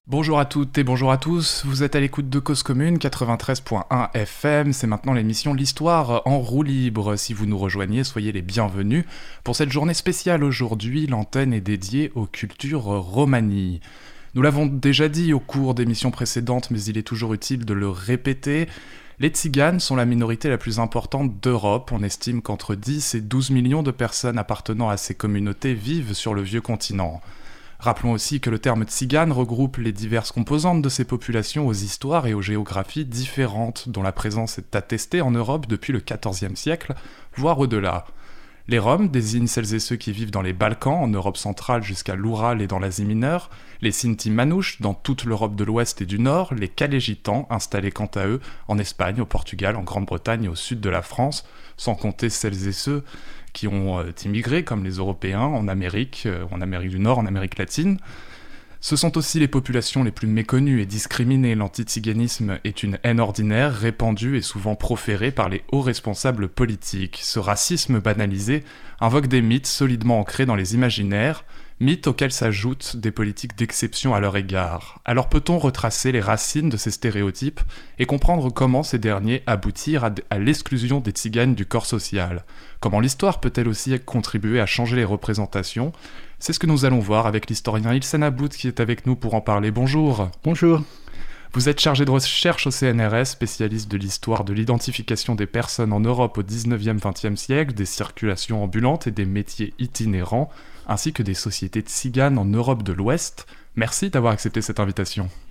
Bonjour à toutes et bonjour à tous, vous êtes à l'écoute de Cause Commune 93.1 FM, c'est maintenant l'émission L'Histoire en roue libre. Si vous nous rejoignez, soyez les bienvenus. Pour cette journée spéciale aujourd'hui, l'antenne est dédiée aux cultures romanies. Nous l'avons déjà dit au cours d'émissions précédentes, mais il est toujours utile de le répéter. Les Tziganes sont la minorité la plus importante d'Europe. On estime qu'entre 10 et 12 millions de personnes appartenant à ces communautés vivent sur le vieux continent. Rappelons aussi que le terme tzigane regroupe les diverses composantes de ces populations aux histoires et aux géographies différentes, dont la présence est attestée en Europe depuis le XIVe siècle, voire au-delà. Les Roms désignent celles et ceux qui vivent dans les Balkans, en Europe centrale jusqu'à l'Oural et dans l'Asie mineure, les Sinti Manouches dans toute l'Europe de l'Ouest et du Nord, les Calais-Gitans installés quant à eux en Espagne, au Portugal, en Grande-Bretagne et au sud de la France, sans compter celles et ceux qui ont immigré, comme les Européens, en Amérique du Nord, en Amérique latine. Ce sont aussi les populations les plus méconnues et discriminées. L'anti-tziganisme est une haine ordinaire, répandue et souvent proférée par les hauts responsables politiques. Ce racisme banalisé invoque des mythes solidement ancrés dans les imaginaires, mythes auxquels s'ajoutent des politiques d'exception à leur égard. Alors peut-on retracer les racines de ces stéréotypes et comprendre comment ces derniers aboutirent à l'exclusion des tziganes du corps social ? Comment l'histoire peut-elle aussi contribuer à changer les représentations ? C'est ce que nous allons voir avec l'historien Ilsen Aboud qui est avec nous pour en parler. Bonjour. Bonjour. Vous êtes chargé de recherche au CNRS, spécialiste de l'histoire de l'identification des personnes en Europe au 19e-20e siècle, des circulations ambulantes et des métiers itinérants, ainsi que des sociétés tziganes en Europe de l'Ouest. Merci d'avoir accepté cette invitation.